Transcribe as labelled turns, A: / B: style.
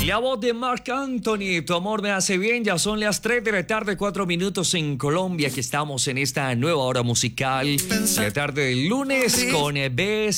A: La voz de Marc Anthony, Tu amor me hace bien. Ya son las 3 de la tarde, 4 minutos en Colombia, que estamos en esta nueva hora musical. La tarde del lunes con B